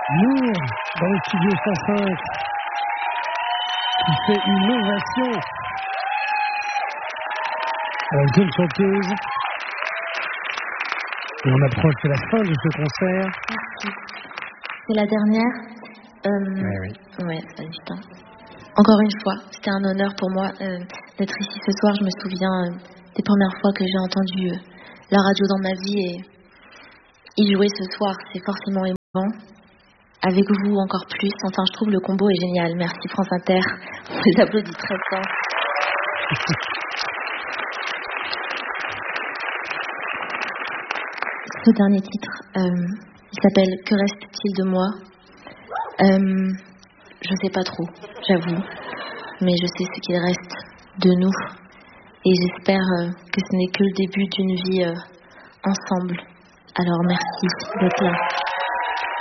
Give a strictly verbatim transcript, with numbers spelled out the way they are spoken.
Nour, dans le studio cent cinq, qui fait une ovation à la jeune chanteuse. Et on approche de la fin de ce concert. Merci. C'est la dernière. Euh, Ouais, oui. Ouais, ça va vite, hein. Encore une fois, c'était un honneur pour moi euh, d'être ici ce soir. Je me souviens euh, des premières fois que j'ai entendu euh, la radio dans ma vie et y jouer ce soir, c'est forcément émouvant. Avec vous encore plus. Enfin, je trouve le combo est génial. Merci France Inter. On vous applaudit très fort. Ce dernier titre, euh, il s'appelle Que reste-t-il de moi? euh, Je sais pas trop, j'avoue. Mais je sais ce qu'il reste de nous. Et j'espère euh, que ce n'est que le début d'une vie euh, ensemble. Alors merci d'être là.